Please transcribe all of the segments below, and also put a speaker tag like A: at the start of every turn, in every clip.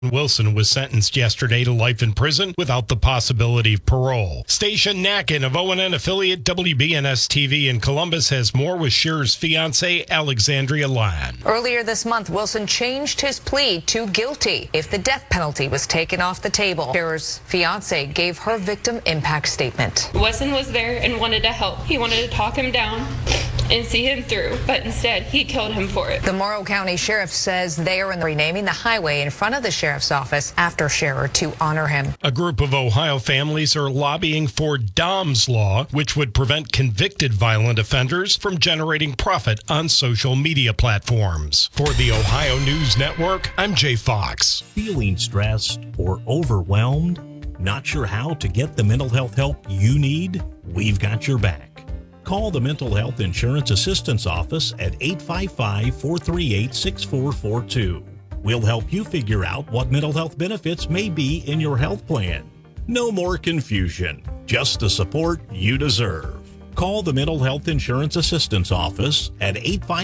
A: Wilson was sentenced yesterday to life in prison without the possibility of parole. Station Nacken of ONN affiliate WBNS-TV in Columbus has more with Scherer's fiancée, Alexandria Lan.
B: Earlier this month, Wilson changed his plea to guilty if the death penalty was taken off the table. Scherer's fiancée gave her victim impact statement.
C: Wilson was there and wanted to help. He wanted to talk him down and see him through, but instead he killed him for it.
B: The Morrow County Sheriff says they are renaming the highway in front of the sheriff's office after Scherer to honor him.
A: A group of Ohio families are lobbying for DOMS law, which would prevent convicted violent offenders from generating profit on social media platforms. For the Ohio News Network, I'm Jay Fox.
D: Feeling stressed or overwhelmed? Not sure how to get the mental health help you need? We've got your back. Call the Mental Health Insurance Assistance Office at 855-438-6442. We'll help you figure out what mental health benefits may be in your health plan. No more confusion, just the support you deserve. Call the Mental Health Insurance Assistance Office at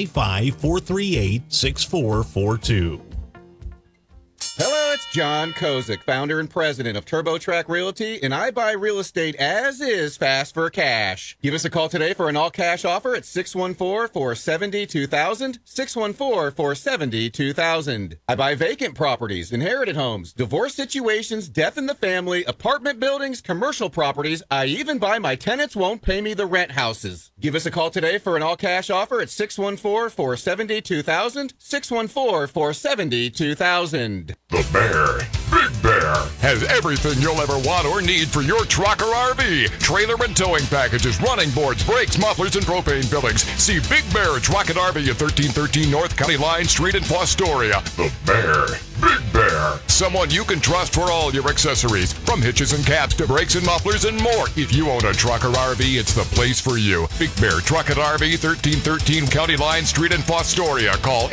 D: 855-438-6442.
E: Hello, it's John Kozik, founder and president of TurboTrack Realty, and I buy real estate as is fast for cash. Give us a call today for an all-cash offer at 614-470-2000, 614-470-2000. I buy vacant properties, inherited homes, divorce situations, death in the family, apartment buildings, commercial properties. I even buy my tenants won't pay me the rent houses. Give us a call today for an all-cash offer at 614-470-2000, 614-470-2000.
F: The Bear, Big Bear, has everything you'll ever want or need for your truck or RV. Trailer and towing packages, running boards, brakes, mufflers, and propane fillings. See Big Bear Truck and RV at 1313 North County Line Street in Fostoria. The Bear, Big Bear. Someone you can trust for all your accessories, from hitches and caps to brakes and mufflers and more. If you own a truck or RV, it's the place for you. Big Bear Truck and RV, 1313 County Line Street in Fostoria. Call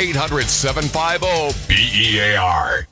F: 800-750-BEAR.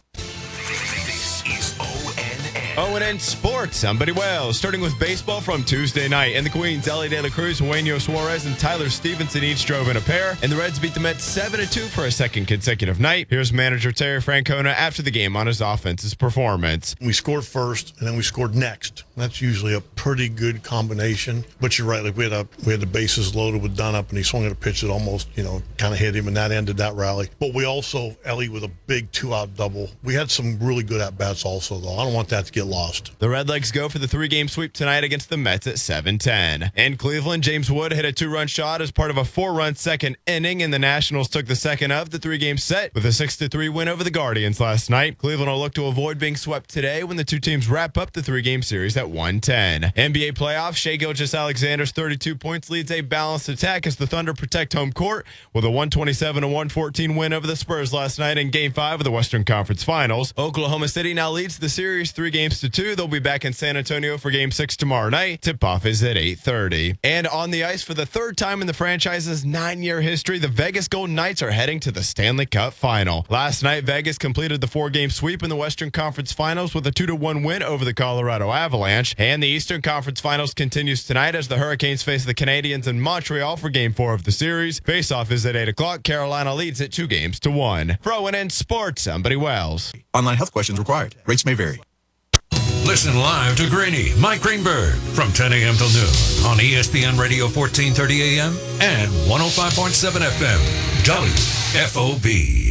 G: ONN Sports. I'm Buddy Wells. Starting with baseball from Tuesday night. And the Queens, Ellie De La Cruz, Eugenio Suarez, and Tyler Stevenson each drove in a pair. And the Reds beat the Mets 7-2 for a second consecutive night. Here's manager Terry Francona after the game on his offense's performance.
H: We scored first, and then we scored next. That's usually a pretty good combination. But you're right. Like we had the bases loaded with Dunn-up, and he swung at a pitch that almost, kind of hit him, and that ended that rally. But we also, Ellie, with a big 2-out double. We had some really good at-bats also, though. I don't want that to get lost.
G: The Redlegs go for the 3-game sweep tonight against the Mets at 7-10. In Cleveland, James Wood hit a 2-run shot as part of a 4-run second inning, and the Nationals took the second of the 3-game set with a 6-3 win over the Guardians last night. Cleveland will look to avoid being swept today when the two teams wrap up the 3-game series at 110. NBA playoffs, Shai Gilgeous-Alexander's 32 points leads a balanced attack as the Thunder protect home court with a 127-114 win over the Spurs last night in Game 5 of the Western Conference Finals. Oklahoma City now leads the series 3-2. They'll be back in San Antonio for Game 6 tomorrow night. Tip-off is at 8:30. And on the ice for the third time in the franchise's 9-year history, the Vegas Golden Knights are heading to the Stanley Cup Final. Last night, Vegas completed the 4-game sweep in the Western Conference Finals with a 2-1 win over the Colorado Avalanche. And the Eastern Conference Finals continues tonight as the Hurricanes face the Canadiens in Montreal for Game 4 of the series. Face-off is at 8 o'clock. Carolina leads it 2-1. For ONN Sports, I'm Buddy Wells.
I: Online health questions required. Rates may vary.
J: Listen live to Greeny, Mike Greenberg, from 10 a.m. till noon on ESPN Radio 1430 AM and 105.7 FM, WFOB.